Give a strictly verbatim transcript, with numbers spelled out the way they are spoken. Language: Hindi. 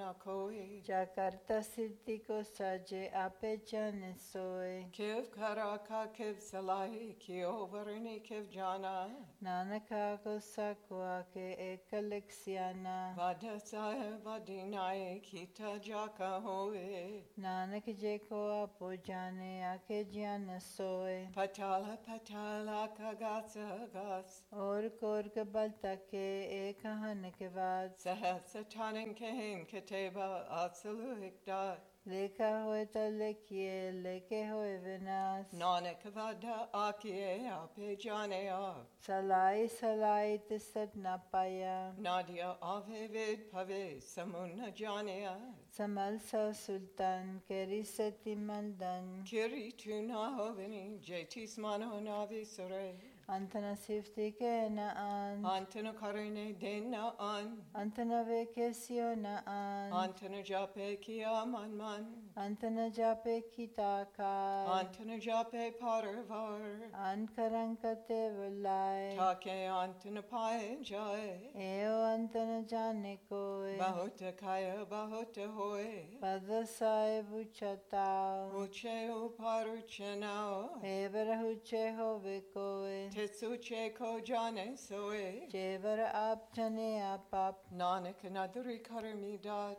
na koe. Jakarta City ko saje ape jane soe. Kiv karaka kiv salai ki overni kiv jana. Nanaka ko sakwa ke ekalexiana. Vadasaya vadinai kita jaka hoe. Nanak je ko apo jane ake jane soe. Patala patala kagasa gas. और कोर के बल तके एक हन के बाद Sahasatanan kahin kateba atsalu hikdat. लेखा होए तो लेखिए लेके होए विनाश Nanakavada akye ape jane ab. सलाई सलाई तिसत न पाया Nadia ave vid pave samuna janea. समल सा सुल्तान केरी सती मंदन Kiri tuna hovini jetis mano navi sore. अंतना सिफ्ती के न आन Antana karine dena an. अंतना way Casio न आन Antana jape kia man man. अंतना जापे की ताका Antana jape parvar. अन करंकते बुलाए Take antana pae jae. एओ अंतना जाने कोए Bahota kaya bahota hoe. पद साहेब उचताओ Uche uparuchenao. एवर हुचे होवे कोए Tetsuche ko jane soe. जेवर आप जने आप आप Nanak naduri karamidat.